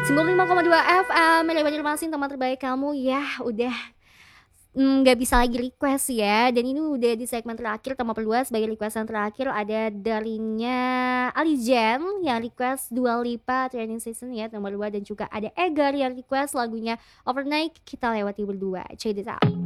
95,2 FM, Media Banjarmasin, teman terbaik kamu ya. Udah nggak bisa lagi request ya. Dan ini udah di segmen terakhir, teman berdua sebagai requestan terakhir ada darinya Alijen yang request Dua Lipa Training Season ya, nomor 2. Dan juga ada Egar yang request lagunya Overnight, kita lewati berdua. Check this out.